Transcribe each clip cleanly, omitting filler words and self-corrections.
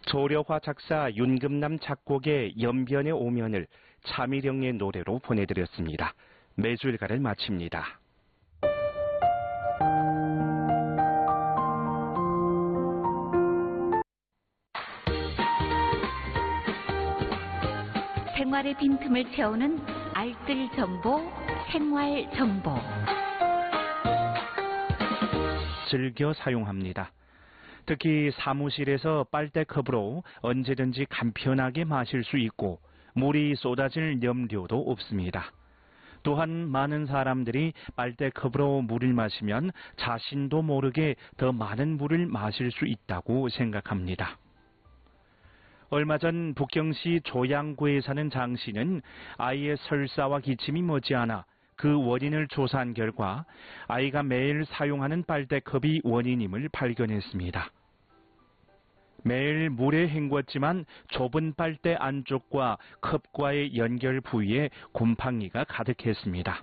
조려화 작사 윤금남 작곡의 연변의 오면을 차미령의 노래로 보내드렸습니다. 매주일가를 마칩니다. 생활의 빈틈을 채우는 알뜰 정보, 생활 정보. 즐겨 사용합니다. 특히 사무실에서 빨대컵으로 언제든지 간편하게 마실 수 있고 물이 쏟아질 염려도 없습니다. 또한 많은 사람들이 빨대컵으로 물을 마시면 자신도 모르게 더 많은 물을 마실 수 있다고 생각합니다. 얼마 전 북경시 조양구에 사는 장 씨는 아이의 설사와 기침이 머지않아 그 원인을 조사한 결과 아이가 매일 사용하는 빨대컵이 원인임을 발견했습니다. 매일 물에 헹궜지만 좁은 빨대 안쪽과 컵과의 연결 부위에 곰팡이가 가득했습니다.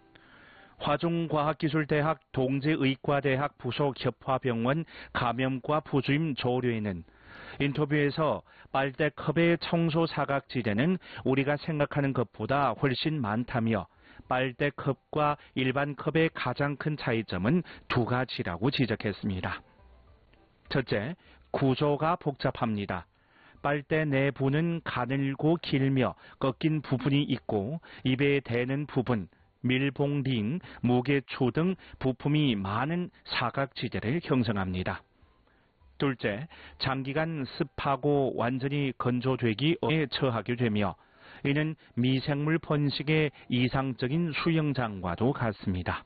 화중과학기술대학 동제의과대학 부속협화병원 감염과 부주임 조료에는 인터뷰에서 빨대컵의 청소 사각지대는 우리가 생각하는 것보다 훨씬 많다며 빨대컵과 일반 컵의 가장 큰 차이점은 두 가지라고 지적했습니다. 첫째, 구조가 복잡합니다. 빨대 내부는 가늘고 길며 꺾인 부분이 있고 입에 대는 부분, 밀봉링, 무게추 등 부품이 많은 사각지대를 형성합니다. 둘째, 장기간 습하고 완전히 건조되기 어려움에 처하게 되며 이는 미생물 번식의 이상적인 수영장과도 같습니다.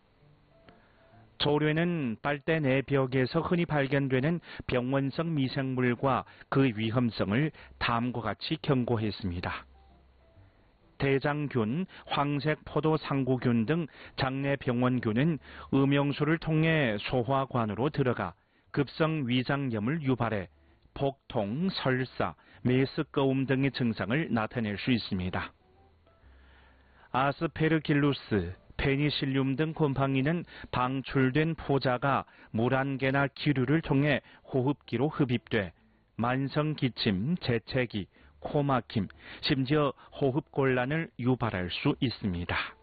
조류에는 빨대 내벽에서 흔히 발견되는 병원성 미생물과 그 위험성을 다음과 같이 경고했습니다. 대장균, 황색포도상구균 등 장내병원균은 음용수를 통해 소화관으로 들어가 급성 위장염을 유발해 복통, 설사, 메스꺼움 등의 증상을 나타낼 수 있습니다. 아스페르길루스, 페니실륨 등 곰팡이는 방출된 포자가 물안개나 기류를 통해 호흡기로 흡입돼 만성 기침, 재채기, 코막힘, 심지어 호흡곤란을 유발할 수 있습니다.